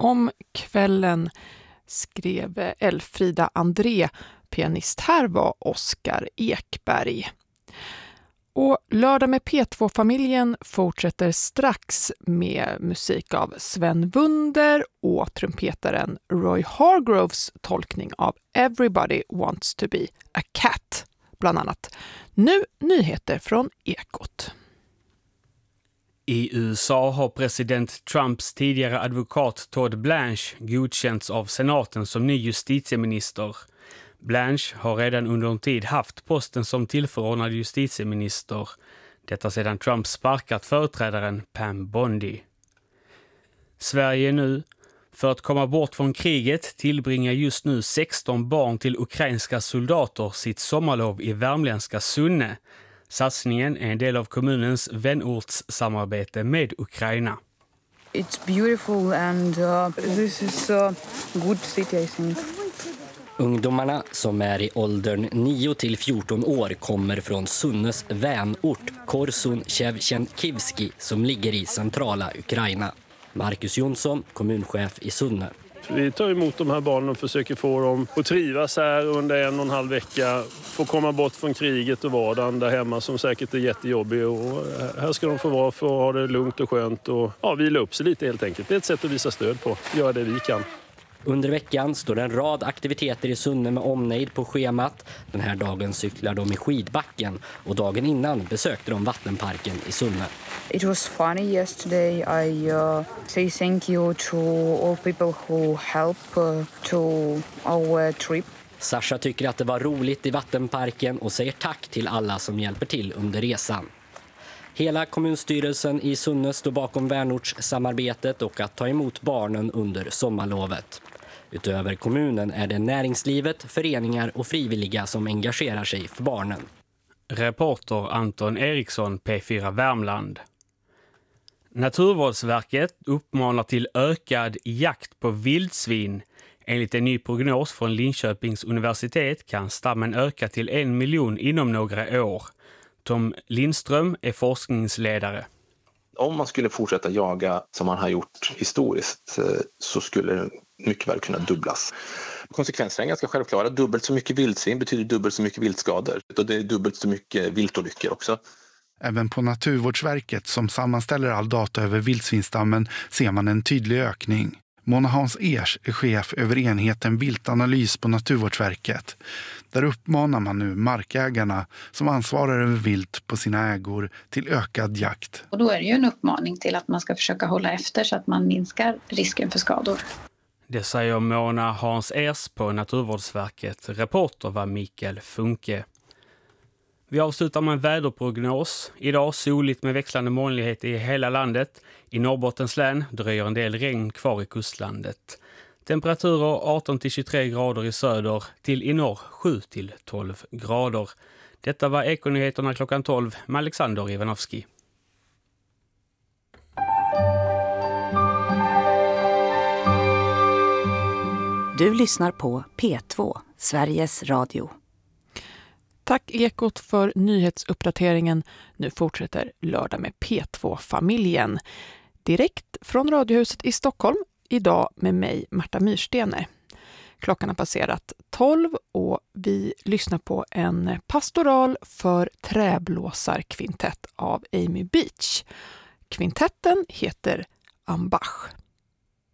om kvällen, skrev Elfrida André. Pianist här var Oskar Ekberg. Och Lördag med P2-familjen fortsätter strax med musik av Sven Wunder och trumpetaren Roy Hargroves tolkning av Everybody Wants to be a Cat, bland annat. Nu nyheter från Ekot. I USA har president Trumps tidigare advokat Todd Blanche godkänts av senaten som ny justitieminister. Blanche har redan under en tid haft posten som tillförordnad justitieminister. Detta sedan Trump sparkat företrädaren Pam Bondi. Sverige nu. För att komma bort från kriget tillbringar just nu 16 barn till ukrainska soldater sitt sommarlov i värmländska Sunne. Satsningen är en del av kommunens vänortssamarbete med Ukraina. It's beautiful and this is a good city, I think. Ungdomarna som är i åldern 9 till 14 år kommer från Sunnes vänort Korsun-Shevchenkivski som ligger i centrala Ukraina. Marcus Jonsson, kommunchef i Sunne. Vi tar emot de här barnen och försöker få dem att trivas här under 1,5 vecka. Få komma bort från kriget och vardagen där hemma som säkert är jättejobbig. Och här ska de få vara för att ha det lugnt och skönt och vila upp sig lite helt enkelt. Det är ett sätt att visa stöd på. Göra det vi kan. Under veckan står en rad aktiviteter i Sunne med omnejd på schemat. Den här dagen cyklar de i skidbacken och dagen innan besökte de vattenparken i Sunne. It was funny yesterday. I say thank you to all people who helped to our trip. Sasha tycker att det var roligt i vattenparken och säger tack till alla som hjälper till under resan. Hela kommunstyrelsen i Sunne står bakom vänortssamarbetet och att ta emot barnen under sommarlovet. Utöver kommunen är det näringslivet, föreningar och frivilliga som engagerar sig för barnen. Reporter Anton Eriksson, P4 Värmland. Naturvårdsverket uppmanar till ökad jakt på vildsvin. Enligt en ny prognos från Linköpings universitet kan stammen öka till 1 miljon inom några år. Tom Lindström är forskningsledare. Om man skulle fortsätta jaga som man har gjort historiskt så skulle det mycket väl kunna dubblas. Konsekvenserna är ganska självklara. Dubbelt så mycket vildsvin betyder dubbelt så mycket viltskador. Och det är dubbelt så mycket viltolyckor också. Även på Naturvårdsverket som sammanställer all data över vildsvinstammen ser man en tydlig ökning. Mona Hans Ers är chef över enheten viltanalys på Naturvårdsverket. Där uppmanar man nu markägarna som ansvarar över vilt på sina ägor till ökad jakt. Och då är det ju en uppmaning till att man ska försöka hålla efter så att man minskar risken för skador. Det säger Mona Hans Ers på Naturvårdsverket. Reporter var Mikael Funke. Vi avslutar med en väderprognos. Idag soligt med växlande molnighet i hela landet. I Norrbottens län dröjer en del regn kvar i kustlandet. Temperaturer 18-23 grader i söder, till i norr 7-12 grader. Detta var Ekonyheterna klockan 12 med Alexander Ivanovski. Du lyssnar på P2, Sveriges Radio. Tack Ekot för nyhetsuppdateringen. Nu fortsätter Lördag med P2-familjen. Direkt från Radiohuset i Stockholm, idag med mig Marta Myrstene. Klockan har passerat 12 och vi lyssnar på en pastoral för träblåsarkvintett av Amy Beach. Kvintetten heter Ambach.